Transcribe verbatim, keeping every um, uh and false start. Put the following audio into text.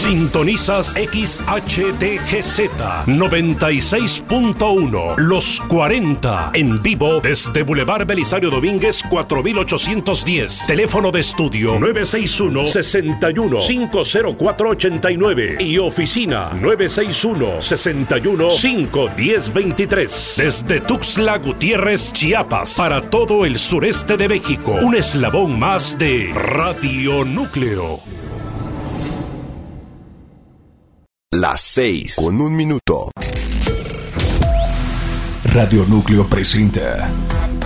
Sintonizas X H T G Z noventa y seis punto uno, Los cuarenta, en vivo desde Boulevard Belisario Domínguez cuatro mil ochocientos diez. Teléfono de estudio nueve seis uno, seis uno, cinco cero cuatro ocho nueve y oficina nueve seis uno, seis uno, cinco uno cero dos tres. Desde Tuxtla Gutiérrez, Chiapas, para todo el sureste de México, un eslabón más de Radio Núcleo. Las seis con un minuto. Radio Núcleo presenta